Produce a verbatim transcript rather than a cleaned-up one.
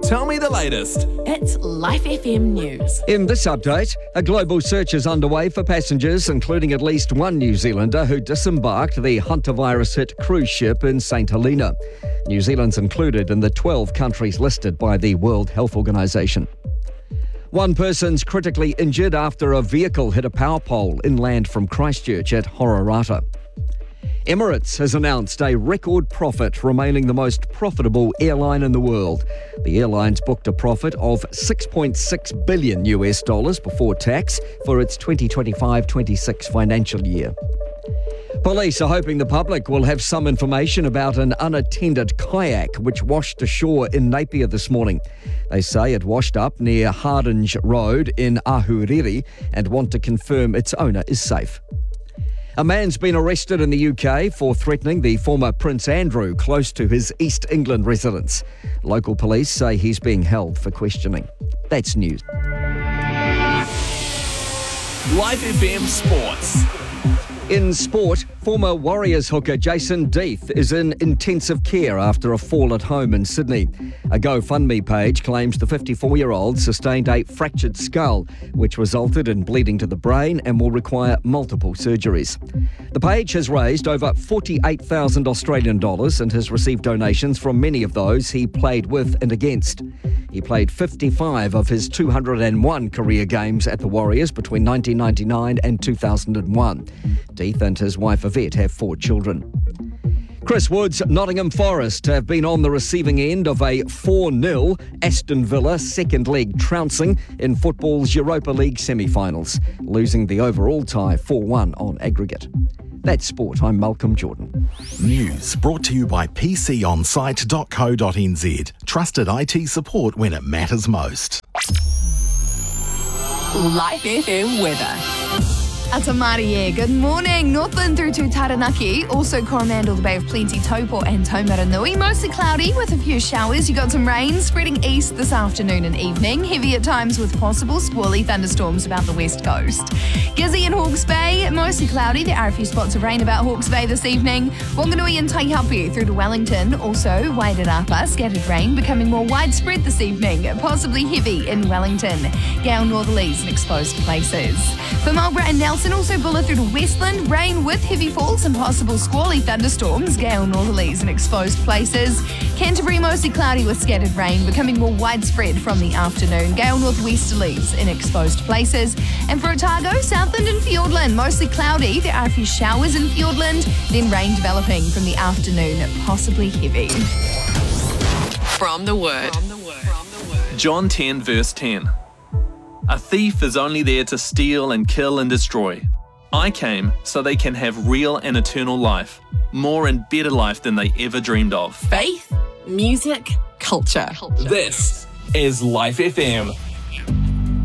Tell me the latest. It's Life F M News. In this update, a global search is underway for passengers, including at least one New Zealander who disembarked the hantavirus-hit cruise ship in Saint Helena. New Zealand's included in the twelve countries listed by the World Health Organization. One person's critically injured after a vehicle hit a power pole inland from Christchurch at Hororata. Emirates has announced a record profit, remaining the most profitable airline in the world. The airline's booked a profit of six point six billion U S dollars before tax for its twenty twenty-five twenty-six financial year. Police are hoping the public will have some information about an unattended kayak which washed ashore in Napier this morning. They say it washed up near Hardinge Road in Ahuriri and want to confirm its owner is safe. A man's been arrested in the U K for threatening the former Prince Andrew close to his East England residence. Local police say he's being held for questioning. That's news. Life F M Sports. In sport, former Warriors hooker Jason Deith is in intensive care after a fall at home in Sydney. A GoFundMe page claims the fifty-four-year-old sustained a fractured skull, which resulted in bleeding to the brain and will require multiple surgeries. The page has raised over forty-eight thousand Australian dollars and has received donations from many of those he played with and against. He played fifty-five of his two hundred and one career games at the Warriors between nineteen ninety-nine and two thousand one. Deith and his wife Yvette have four children. Chris Wood's Nottingham Forest have been on the receiving end of a four nil Aston Villa second leg trouncing in football's Europa League semi-finals, losing the overall tie four one on aggregate. That's sport. I'm Malcolm Jordan. News brought to you by p c on site dot co dot n z. Trusted I T support when it matters most. Life F M weather. Atamarie, good morning. Northland through to Taranaki, also Coromandel, the Bay of Plenty, Taupo and Taumaranui. Mostly cloudy with a few showers. You got some rain spreading east this afternoon and evening. Heavy at times with possible squally thunderstorms about the west coast. Gizzy and Hawke's Bay, mostly cloudy. There are a few spots of rain about Hawke's Bay this evening. Wanganui and Taihape through to Wellington. Also Wairarapa, scattered rain becoming more widespread this evening. Possibly heavy in Wellington. Gale northerlies in exposed places. For Marlborough and Nelson, also Buller through to Westland, rain with heavy falls and possible squally thunderstorms, gale northerlies in exposed places. Canterbury mostly cloudy with scattered rain, becoming more widespread from the afternoon, gale northwesterlies in exposed places. And for Otago, Southland and Fiordland, mostly cloudy, there are a few showers in Fiordland, then rain developing from the afternoon, possibly heavy. From the Word. John ten verse ten. A thief is only there to steal and kill and destroy. I came so they can have real and eternal life, more and better life than they ever dreamed of. Faith, music, culture. This is Life F M.